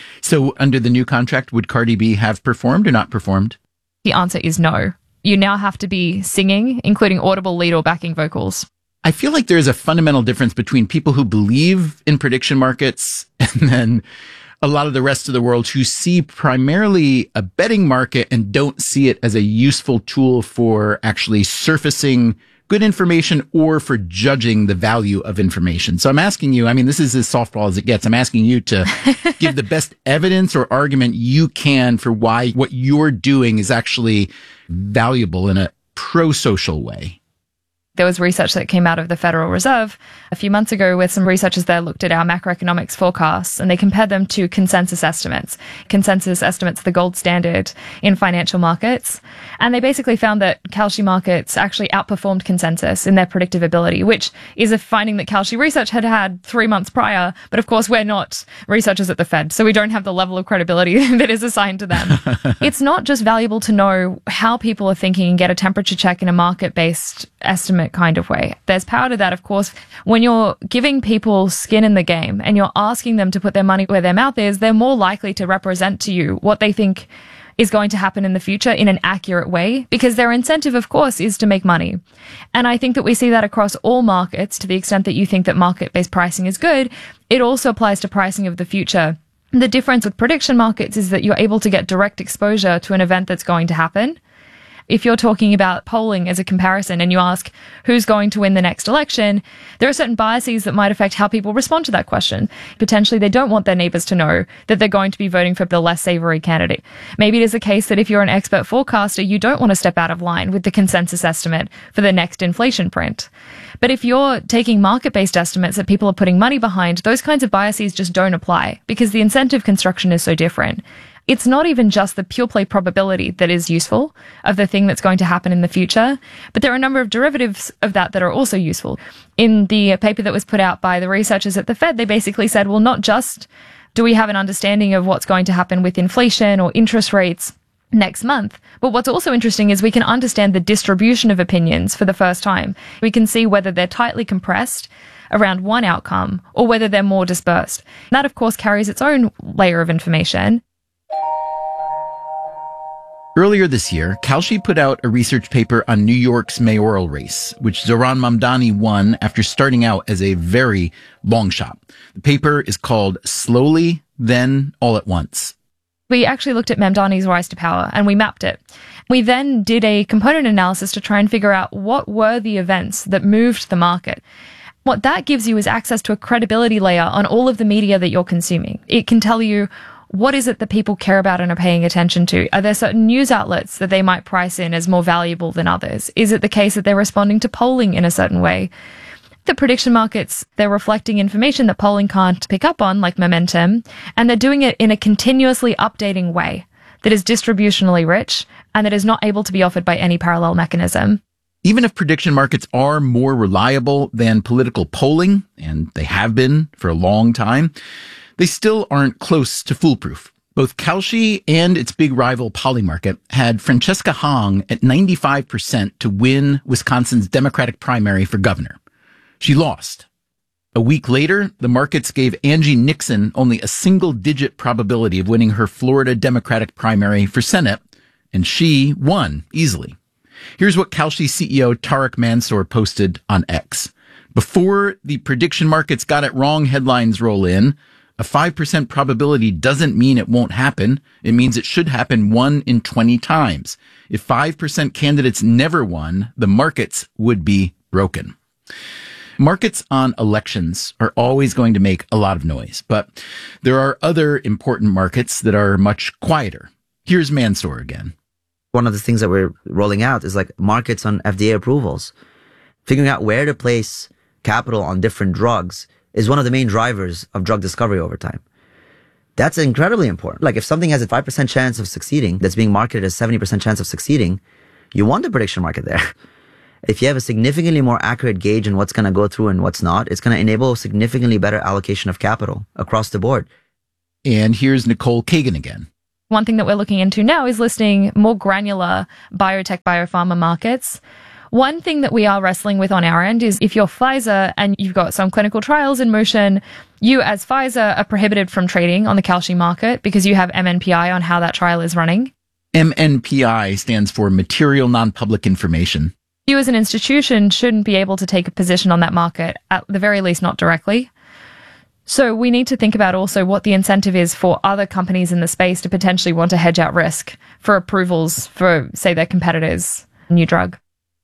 So under the new contract, would Cardi B have performed or not performed? The answer is no. You now have to be singing, including audible lead or backing vocals. I feel like there is a fundamental difference between people who believe in prediction markets and then a lot of the rest of the world who see primarily a betting market and don't see it as a useful tool for actually surfacing good information or for judging the value of information. So I'm asking you, I mean, this is as softball as it gets. I'm asking you to give the best evidence or argument you can for why what you're doing is actually valuable in a pro-social way. There was research that came out of the Federal Reserve a few months ago where some researchers there looked at our macroeconomics forecasts and they compared them to consensus estimates. Consensus estimates, the gold standard in financial markets. And they basically found that Kalshi markets actually outperformed consensus in their predictive ability, which is a finding that Kalshi research had had 3 months prior. But of course, we're not researchers at the Fed, so we don't have the level of credibility that is assigned to them. It's not just valuable to know how people are thinking and get a temperature check in a market-based estimate kind of way. There's power to that, of course. When you're giving people skin in the game and you're asking them to put their money where their mouth is, they're more likely to represent to you what they think is going to happen in the future in an accurate way, because their incentive, of course, is to make money. And I think that we see that across all markets. To the extent that you think that market-based pricing is good, it also applies to pricing of the future. The difference with prediction markets is that you're able to get direct exposure to an event that's going to happen. If you're talking about polling as a comparison and you ask who's going to win the next election, there are certain biases that might affect how people respond to that question. Potentially, they don't want their neighbors to know that they're going to be voting for the less savory candidate. Maybe it is the case that if you're an expert forecaster, you don't want to step out of line with the consensus estimate for the next inflation print. But if you're taking market-based estimates that people are putting money behind, those kinds of biases just don't apply because the incentive construction is so different. It's not even just the pure play probability that is useful of the thing that's going to happen in the future, but there are a number of derivatives of that that are also useful. In the paper that was put out by the researchers at the Fed, they basically said, well, not just do we have an understanding of what's going to happen with inflation or interest rates next month, but what's also interesting is we can understand the distribution of opinions for the first time. We can see whether they're tightly compressed around one outcome or whether they're more dispersed. That, of course, carries its own layer of information. Earlier this year, Kalshi put out a research paper on New York's mayoral race, which Zohran Mamdani won after starting out as a very long shot. The paper is called Slowly, Then All at Once. We actually looked at Mamdani's rise to power and we mapped it. We then did a component analysis to try and figure out what were the events that moved the market. What that gives you is access to a credibility layer on all of the media that you're consuming. It can tell you what is it that people care about and are paying attention to? Are there certain news outlets that they might price in as more valuable than others? Is it the case that they're responding to polling in a certain way? The prediction markets, they're reflecting information that polling can't pick up on, like momentum, and they're doing it in a continuously updating way that is distributionally rich and that is not able to be offered by any parallel mechanism. Even if prediction markets are more reliable than political polling, and they have been for a long time, they still aren't close to foolproof. Both Kalshi and its big rival Polymarket had Francesca Hong at 95% to win Wisconsin's Democratic primary for governor. She lost. A week later, the markets gave Angie Nixon only a single-digit probability of winning her Florida Democratic primary for Senate, and she won easily. Here's what Kalshi CEO Tarek Mansour posted on X. Before the prediction markets got it wrong headlines roll in, a 5% probability doesn't mean it won't happen. It means it should happen 1 in 20 times. If 5% candidates never won, the markets would be broken. Markets on elections are always going to make a lot of noise, but there are other important markets that are much quieter. Here's Mansoor again. One of the things that we're rolling out is like markets on FDA approvals. Figuring out where to place capital on different drugs is one of the main drivers of drug discovery over time. That's incredibly important. Like if something has a 5% chance of succeeding, that's being marketed as 70% chance of succeeding, you want the prediction market there. If you have a significantly more accurate gauge on what's going to go through and what's not, it's going to enable significantly better allocation of capital across the board. And here's Nicole Kagan again. One thing that we're looking into now is listing more granular biotech, biopharma markets. One thing that we are wrestling with on our end is if you're Pfizer and you've got some clinical trials in motion, you as Pfizer are prohibited from trading on the Kalshi market because you have MNPI on how that trial is running. MNPI stands for Material Non-Public Information. You as an institution shouldn't be able to take a position on that market, at the very least not directly. So we need to think about also what the incentive is for other companies in the space to potentially want to hedge out risk for approvals for, say, their competitors' new drug.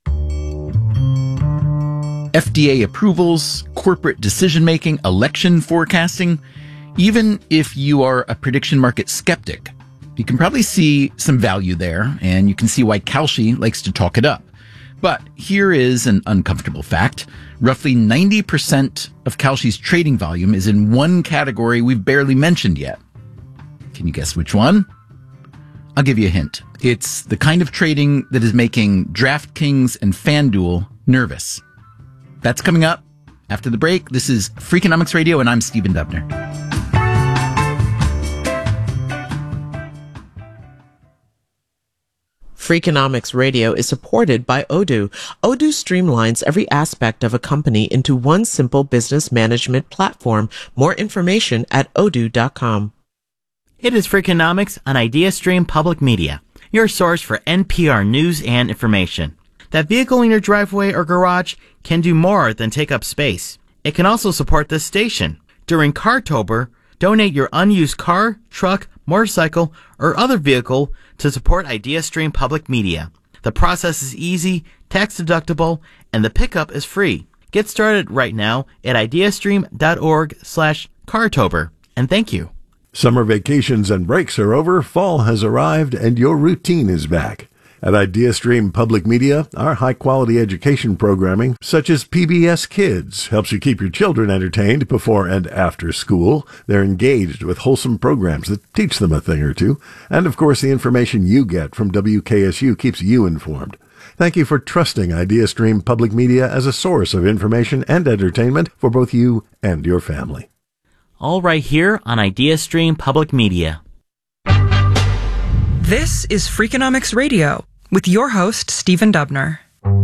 FDA approvals, corporate decision-making, election forecasting. Even if you are a prediction market skeptic, you can probably see some value there, and you can see why Kalshi likes to talk it up. But here is an uncomfortable fact. Roughly 90% of Kalshi's trading volume is in one category we've barely mentioned yet. Can you guess which one? I'll give you a hint. It's the kind of trading that is making DraftKings and FanDuel nervous. That's coming up after the break. This is Freakonomics Radio, and I'm Stephen Dubner. Freakonomics Radio is supported by Odoo. Odoo streamlines every aspect of a company into one simple business management platform. More information at odoo.com. It is Freakonomics on IdeaStream Public Media, your source for NPR news and information. That vehicle in your driveway or garage can do more than take up space. It can also support this station. During Cartober, donate your unused car, truck, motorcycle, or other vehicle to support IdeaStream Public Media. The process is easy, tax-deductible, and the pickup is free. Get started right now at ideastream.org/Cartober. And thank you. Summer vacations and breaks are over, fall has arrived, and your routine is back. At IdeaStream Public Media, our high-quality education programming, such as PBS Kids, helps you keep your children entertained before and after school. They're engaged with wholesome programs that teach them a thing or two. And, of course, the information you get from WKSU keeps you informed. Thank you for trusting IdeaStream Public Media as a source of information and entertainment for both you and your family. All right here on IdeaStream Public Media. This is Freakonomics Radio with your host, Stephen Dubner.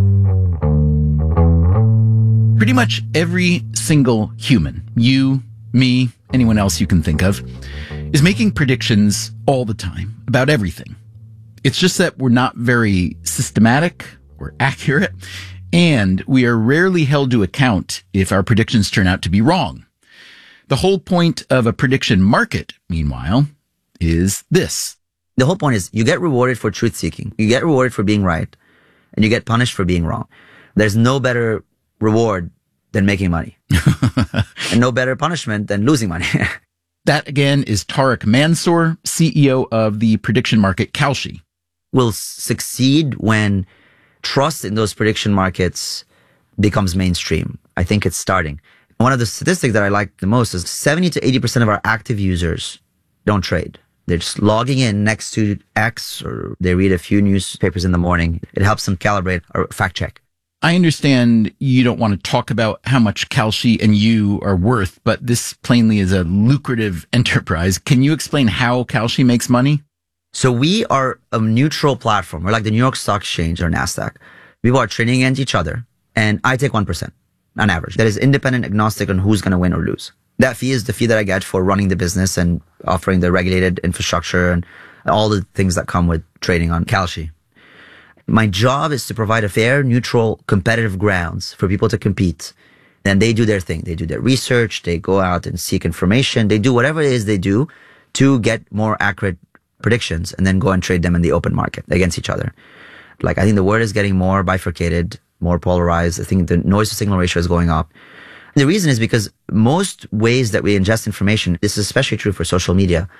Pretty much every single human, you, me, anyone else you can think of, is making predictions all the time about everything. It's just that we're not very systematic or accurate, and we are rarely held to account if our predictions turn out to be wrong. The whole point of a prediction market, meanwhile, is this. The whole point is you get rewarded for truth seeking. You get rewarded for being right, and you get punished for being wrong. There's no better reward than making money, and no better punishment than losing money. That, again, is Tariq Mansour, CEO of the prediction market Kalshi. Will succeed when trust in those prediction markets becomes mainstream. I think it's starting. One of the statistics that I like the most is 70 to 80% of our active users don't trade. They're just logging in next to X, or they read a few newspapers in the morning. It helps them calibrate or fact check. I understand you don't want to talk about how much Kalshi and you are worth, but this plainly is a lucrative enterprise. Can you explain how Kalshi makes money? So we are a neutral platform. We're like the New York Stock Exchange or NASDAQ. People are trading against each other, and I take 1% on average. That is independent, agnostic on who's going to win or lose. That fee is the fee that I get for running the business and offering the regulated infrastructure and all the things that come with trading on Kalshi. My job is to provide a fair, neutral, competitive grounds for people to compete. Then they do their thing. They do their research. They go out and seek information. They do whatever it is they do to get more accurate predictions and then go and trade them in the open market against each other. Like, I think the world is getting more bifurcated, more polarized. I think the noise to signal ratio is going up. The reason is because most ways that we ingest information, this is especially true for social media,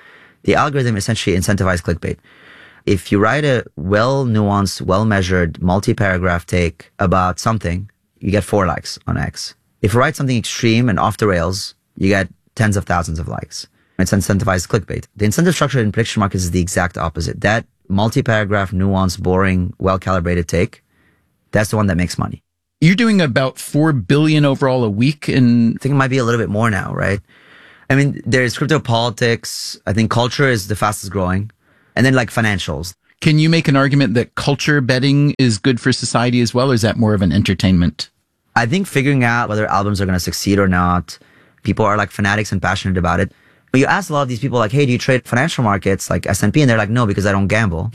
The algorithm essentially incentivizes clickbait. If you write a well-nuanced, well-measured, multi-paragraph take about something, you get 4 likes on X. If you write something extreme and off the rails, you get tens of thousands of likes. It's incentivized clickbait. The incentive structure in prediction markets is the exact opposite. That multi-paragraph, nuanced, boring, well-calibrated take, that's the one that makes money. You're doing about $4 billion overall a week, and I think it might be a little bit more now, right? I mean, there's crypto politics. I think culture is the fastest growing. And then like financials. Can you make an argument that culture betting is good for society as well, or is that more of an entertainment? I think figuring out whether albums are going to succeed or not, people are like fanatics and passionate about it. But you ask a lot of these people like, hey, do you trade financial markets like S&P? And they're like, no, because I don't gamble.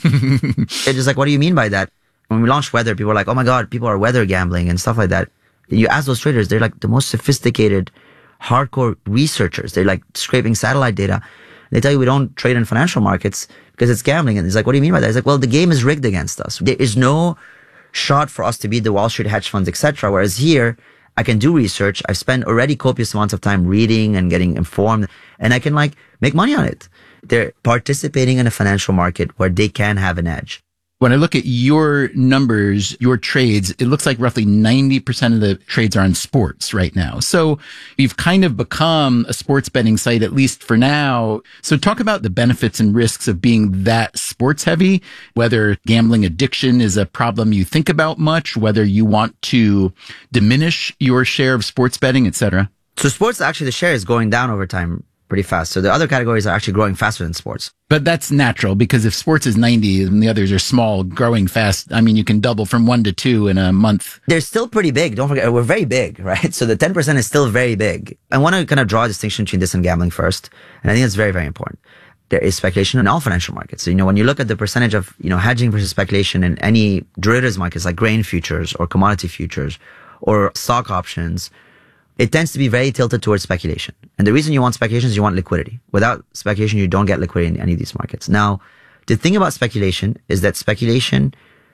They're just like, what do you mean by that? When we launched Weather, people were like, oh my God, people are weather gambling and stuff like that. And you ask those traders, they're like the most sophisticated, hardcore researchers. They're like scraping satellite data. They tell you we don't trade in financial markets because it's gambling. And it's like, what do you mean by that? It's like, well, the game is rigged against us. There is no shot for us to beat the Wall Street hedge funds, etc. Whereas here, I can do research. I've spent already copious amounts of time reading and getting informed, and I can like make money on it. They're participating in a financial market where they can have an edge. When I look at your numbers, your trades, it looks like roughly 90% of the trades are on sports right now. So you've kind of become a sports betting site, at least for now. So talk about the benefits and risks of being that sports heavy, whether gambling addiction is a problem you think about much, whether you want to diminish your share of sports betting, etc. So sports, actually, the share is going down over time pretty fast. So the other categories are actually growing faster than sports. But that's natural, because if sports is 90 and the others are small, growing fast, I mean, you can double from 1 to 2 in a month. They're still pretty big. Don't forget, we're very big, right? So the 10% is still very big. I want to kind of draw a distinction between this and gambling first. And I think it's very, very important. There is speculation in all financial markets. So, when you look at the percentage of, hedging versus speculation in any derivatives markets like grain futures or commodity futures or stock options, it tends to be very tilted towards speculation. And the reason you want speculation is you want liquidity. Without speculation, you don't get liquidity in any of these markets. Now, the thing about speculation is that speculation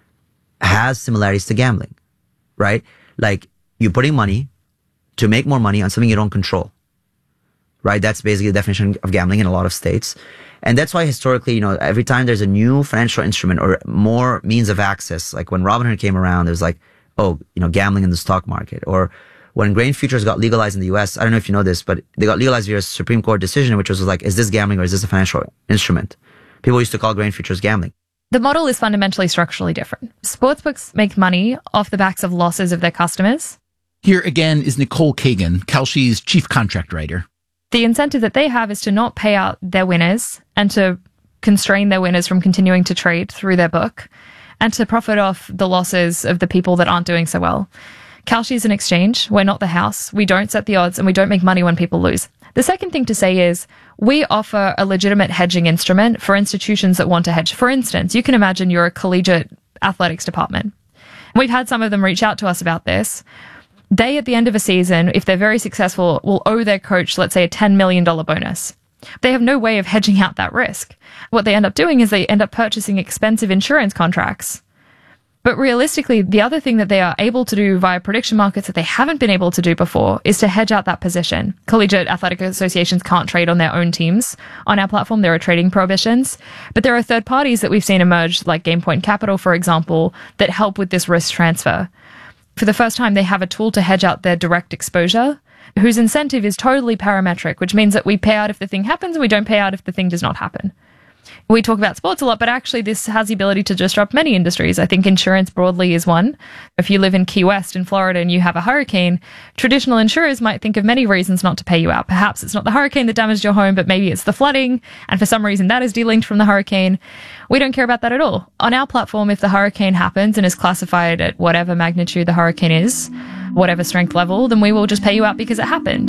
has similarities to gambling, right? Like you're putting money to make more money on something you don't control, right? That's basically the definition of gambling in a lot of states. And that's why historically, every time there's a new financial instrument or more means of access, like when Robinhood came around, it was like, gambling in the stock market. Or when grain futures got legalized in the US, I don't know if you know this, but they got legalized via a Supreme Court decision, which was like, is this gambling or is this a financial instrument? People used to call grain futures gambling. The model is fundamentally structurally different. Sportsbooks make money off the backs of losses of their customers. Here again is Nicole Kagan, Kalshi's chief contract writer. The incentive that they have is to not pay out their winners and to constrain their winners from continuing to trade through their book and to profit off the losses of the people that aren't doing so well. Kalshi is an exchange. We're not the house. We don't set the odds and we don't make money when people lose. The second thing to say is we offer a legitimate hedging instrument for institutions that want to hedge. For instance, you can imagine you're a collegiate athletics department. We've had some of them reach out to us about this. They, at the end of a season, if they're very successful, will owe their coach, let's say, a $10 million bonus. They have no way of hedging out that risk. What they end up doing is they end up purchasing expensive insurance contracts. But realistically, the other thing that they are able to do via prediction markets that they haven't been able to do before is to hedge out that position. Collegiate athletic associations can't trade on their own teams. On our platform, there are trading prohibitions. But there are third parties that we've seen emerge, like GamePoint Capital, for example, that help with this risk transfer. For the first time, they have a tool to hedge out their direct exposure, whose incentive is totally parametric, which means that we pay out if the thing happens and we don't pay out if the thing does not happen. We talk about sports a lot, but actually this has the ability to disrupt many industries. I think insurance broadly is one. If you live in Key West in Florida and you have a hurricane, traditional insurers might think of many reasons not to pay you out. Perhaps it's not the hurricane that damaged your home, but maybe it's the flooding, and for some reason that is delinked from the hurricane. We don't care about that at all. On our platform, if the hurricane happens and is classified at whatever magnitude the hurricane is, whatever strength level, then we will just pay you out because it happened.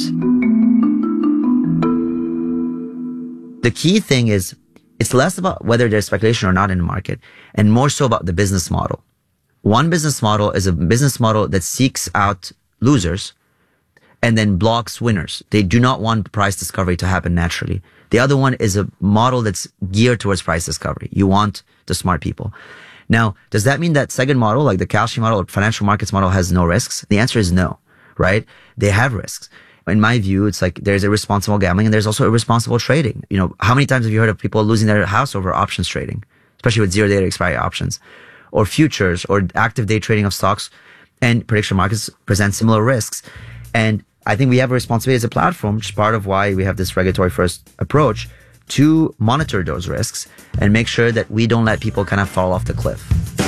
The key thing is, it's less about whether there's speculation or not in the market, and more so about the business model. One business model is a business model that seeks out losers and then blocks winners. They do not want price discovery to happen naturally. The other one is a model that's geared towards price discovery. You want the smart people. Now, does that mean that second model, like the Kalshi model or financial markets model, has no risks? The answer is no, right? They have risks. In my view, it's like there's irresponsible gambling and there's also irresponsible trading. You know, how many times have you heard of people losing their house over options trading, especially with 0 day to expiry options, or futures, or active day trading of stocks? And prediction markets present similar risks. And I think we have a responsibility as a platform, which is part of why we have this regulatory first approach, to monitor those risks and make sure that we don't let people kind of fall off the cliff.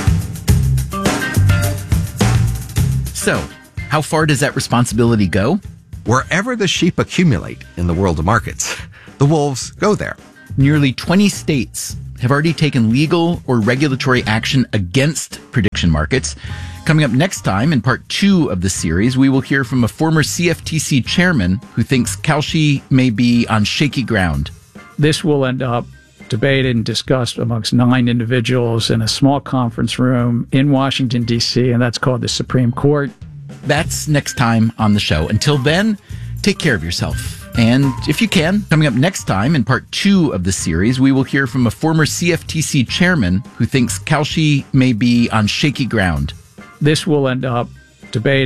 So, how far does that responsibility go? Wherever the sheep accumulate in the world of markets, the wolves go there. Nearly 20 states have already taken legal or regulatory action against prediction markets. Coming up next time, in part 2 of the series, we will hear from a former CFTC chairman who thinks Kalshi may be on shaky ground. This will end up debated and discussed amongst 9 individuals in a small conference room in Washington, D.C., and that's called the Supreme Court. That's next time on the show. Until then, take care of yourself. And if you can, coming up next time in part 2 of the series, we will hear from a former CFTC chairman who thinks Kalshi may be on shaky ground. This will end up debated